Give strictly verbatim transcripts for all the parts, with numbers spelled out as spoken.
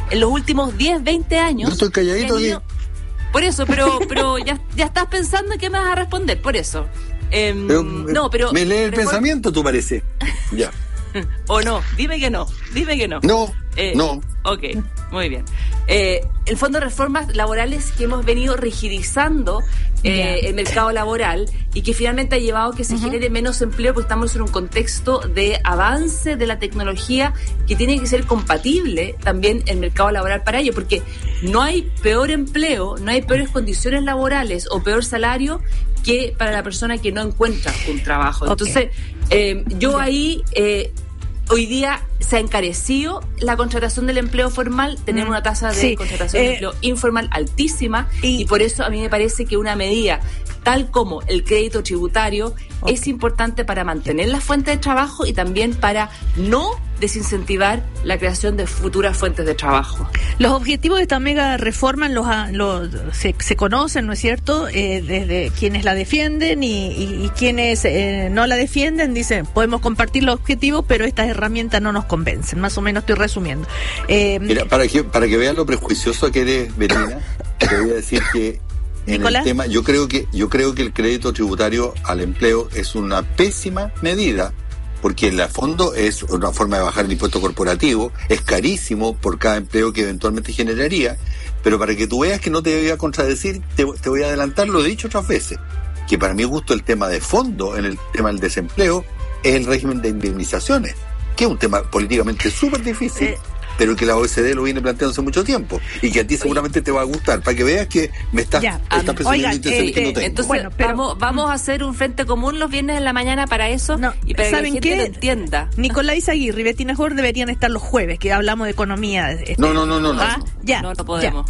en los últimos diez, veinte años... Yo estoy calladito venido, aquí. Por eso, pero pero ya, ya estás pensando en qué me vas a responder, por eso. Eh, pero, no, pero... ¿Me lee el reform... pensamiento, tú parece? Ya. O no, dime que no, dime que no. No, eh, no. Ok, muy bien. Eh, el fondo de reformas laborales que hemos venido rigidizando eh, el mercado laboral y que finalmente ha llevado a que se uh-huh. genere menos empleo, porque estamos en un contexto de avance de la tecnología que tiene que ser compatible también el mercado laboral para ello, porque no hay peor empleo, no hay peores condiciones laborales o peor salario que para la persona que no encuentra un trabajo. Okay. Entonces, eh, yo ahí... Eh, Hoy día se ha encarecido la contratación del empleo formal, tenemos mm, una tasa de sí, contratación eh, de empleo informal altísima y, y por eso a mí me parece que una medida tal como el crédito tributario okay. es importante para mantener las fuentes de trabajo y también para no desincentivar la creación de futuras fuentes de trabajo. Los objetivos de esta mega reforma los, los, se, se conocen, ¿no es cierto? Eh, desde quienes la defienden y, y, y quienes eh, no la defienden dicen, podemos compartir los objetivos, pero estas herramientas no nos convencen. Más o menos estoy resumiendo. Eh, Mira, para que para que vean lo prejuicioso que eres, Betina, te voy a decir que en ¿Nicolás? el tema, yo creo que yo creo que el crédito tributario al empleo es una pésima medida, porque en el fondo es una forma de bajar el impuesto corporativo, es carísimo por cada empleo que eventualmente generaría, pero para que tú veas que no te voy a contradecir, te, te voy a adelantar, lo he dicho otras veces, que para mi gusto el tema de fondo en el tema del desempleo es el régimen de indemnizaciones, que es un tema políticamente súper difícil, eh. pero que la O E C D lo viene planteando hace mucho tiempo y que a ti seguramente te va a gustar, para que veas que me estás, ya, estás presumiendo intenciones que no tengo. Entonces, bueno, pero, vamos, vamos a hacer un frente común los viernes en la mañana para eso no, y para que la gente qué? lo entienda. Nicolás Aguirre y Bettina Jor deberían estar los jueves, que hablamos de economía. Este, no, no, no, no. ¿ah? no. Ya, no, no podemos.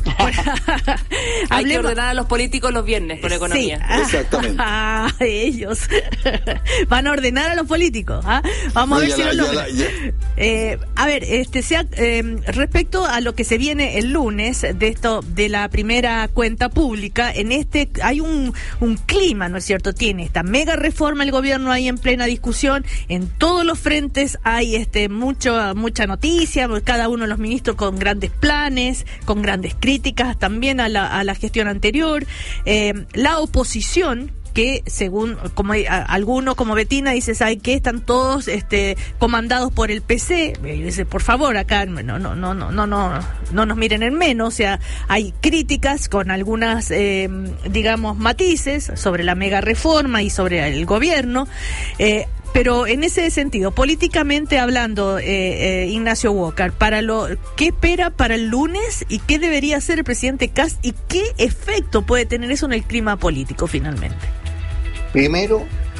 Hay que ordenar a los políticos los viernes con economía. Sí. Exactamente. Ah, ellos van a ordenar a los políticos. ¿ah? Vamos no, a ver si la, lo logran. Eh, a ver, este, sea, eh, respecto a lo que se viene el lunes de esto de la primera cuenta pública, en este hay un, un clima, ¿no es cierto? Tiene esta mega reforma el gobierno ahí en plena discusión, en todos los frentes hay este mucho mucha noticia, cada uno de los ministros con grandes planes, con grandes críticas también a la, a la gestión anterior, eh, la oposición que según como a, algunos como Bettina dice, ¿sabe qué? Están todos este comandados por el P C. Y dice, por favor, acá no no no no no no no nos miren en menos, o sea, hay críticas con algunas eh, digamos matices sobre la mega reforma y sobre el gobierno, eh, pero en ese sentido, políticamente hablando, eh, eh, Ignacio Walker, para lo ¿qué espera para el lunes y qué debería hacer el presidente Kast y qué efecto puede tener eso en el clima político finalmente? Primero,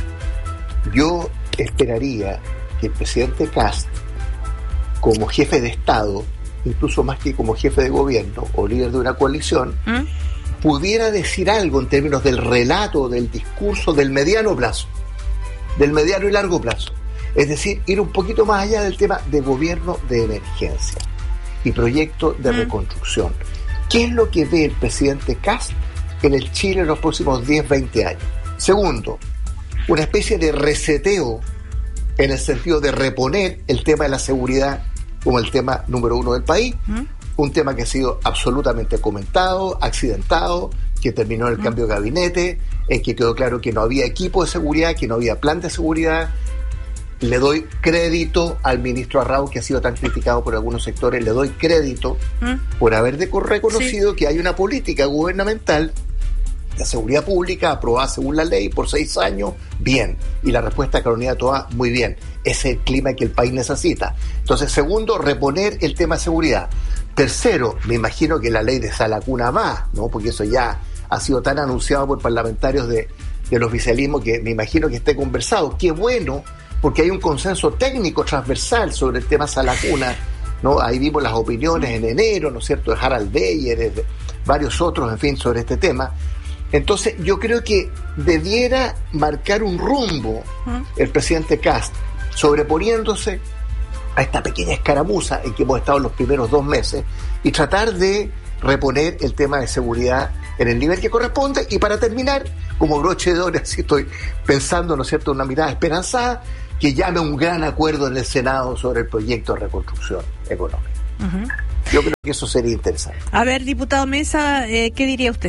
yo esperaría que el presidente Kast, como jefe de Estado, incluso más que como jefe de gobierno o líder de una coalición, ¿Mm? pudiera decir algo en términos del relato, del discurso del mediano plazo, del mediano y largo plazo. Es decir, ir un poquito más allá del tema de gobierno de emergencia y proyecto de ¿Mm? reconstrucción. ¿Qué es lo que ve el presidente Kast en el Chile en los próximos diez, veinte años? Segundo, una especie de reseteo en el sentido de reponer el tema de la seguridad como el tema número uno del país, ¿Mm? un tema que ha sido absolutamente comentado, accidentado, que terminó en el ¿Mm? cambio de gabinete, en que quedó claro que no había equipo de seguridad, que no había plan de seguridad. Le doy crédito al ministro Arrau, que ha sido tan criticado por algunos sectores, le doy crédito ¿Mm? por haber de- reconocido sí. que hay una política gubernamental de seguridad pública aprobada según la ley por seis años, bien. Y la respuesta de Carolina Toá, muy bien. Ese es el clima que el país necesita. Entonces, segundo, reponer el tema de seguridad. Tercero, me imagino que la ley de Salacuna va, ¿no? Porque eso ya ha sido tan anunciado por parlamentarios de, del oficialismo que me imagino que esté conversado. Qué bueno, porque hay un consenso técnico transversal sobre el tema Salacuna, ¿no? Ahí vimos las opiniones en enero, ¿no es cierto?, de Harald Beyer, de varios otros, en fin, sobre este tema. Entonces, yo creo que debiera marcar un rumbo el presidente Kast, sobreponiéndose a esta pequeña escaramuza en que hemos estado los primeros dos meses y tratar de reponer el tema de seguridad en el nivel que corresponde. Y para terminar, como broche de oro, así estoy pensando, ¿no es cierto?, una mirada esperanzada, que llame a un gran acuerdo en el Senado sobre el proyecto de reconstrucción económica. Uh-huh. Yo creo que eso sería interesante. A ver, diputado Mesa, eh, ¿qué diría usted?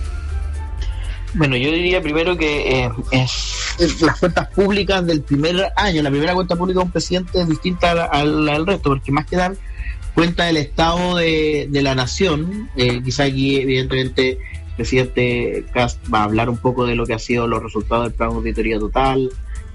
Bueno, yo diría primero que eh, es, es las cuentas públicas del primer año, la primera cuenta pública de un presidente es distinta al, al, al resto, porque más que dar cuenta del estado de, de la nación, eh, quizá aquí evidentemente el presidente Kast va a hablar un poco de lo que ha sido los resultados del plan de auditoría total,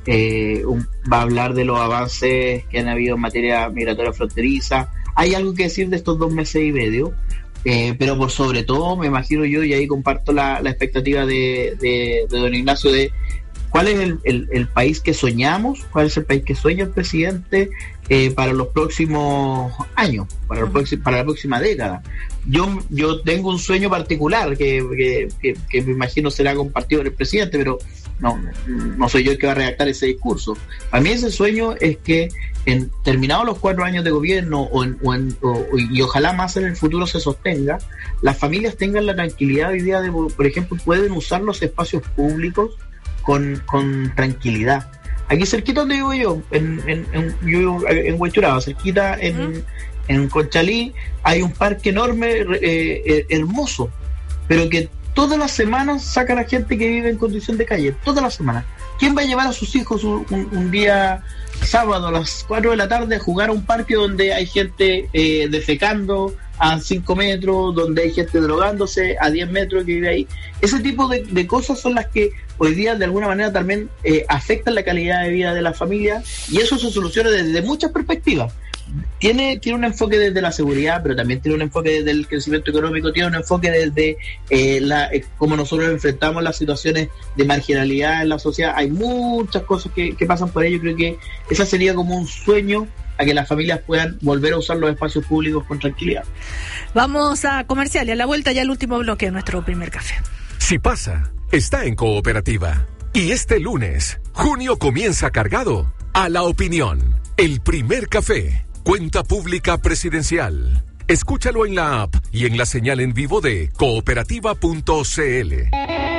eh, un, va a hablar de los avances que han habido en materia migratoria fronteriza. Hay algo que decir de estos dos meses y medio. Eh, pero por sobre todo me imagino yo, y ahí comparto la, la expectativa de, de, de don Ignacio, de cuál es el, el, el país que soñamos, cuál es el país que sueña el presidente eh, para los próximos años, para, los próximos, para la próxima década. Yo yo tengo un sueño particular que, que, que, que me imagino será compartido por el presidente, pero no, no soy yo el que va a redactar ese discurso. Para mí ese sueño es que en terminados los cuatro años de gobierno o en, o en, o, y ojalá más en el futuro se sostenga, las familias tengan la tranquilidad hoy día de, por ejemplo, pueden usar los espacios públicos con, con tranquilidad. Aquí cerquita donde vivo yo, en, en, en, yo en Huechuraba, cerquita en, uh-huh. en Conchalí, hay un parque enorme, eh, eh, hermoso, pero que todas las semanas saca a la gente que vive en condición de calle, todas las semanas. ¿Quién va a llevar a sus hijos un, un, un día sábado a las cuatro de la tarde a jugar a un parque donde hay gente eh, defecando a cinco metros, donde hay gente drogándose a diez metros que vive ahí? Ese tipo de, de cosas son las que hoy día de alguna manera también eh, afectan la calidad de vida de la familia, y eso se soluciona desde muchas perspectivas. Tiene, tiene un enfoque desde la seguridad, pero también tiene un enfoque desde el crecimiento económico, tiene un enfoque desde eh, la, eh, cómo nosotros enfrentamos las situaciones de marginalidad en la sociedad. Hay muchas cosas que, que pasan por ello. Creo que esa sería como un sueño a que las familias puedan volver a usar los espacios públicos con tranquilidad. Vamos a comercial y a la vuelta ya el último bloque de nuestro primer café. Si pasa, está en Cooperativa. Y este lunes, junio comienza cargado a La Opinión, el primer café. Cuenta pública presidencial. Escúchalo en la app y en la señal en vivo de cooperativa punto c l.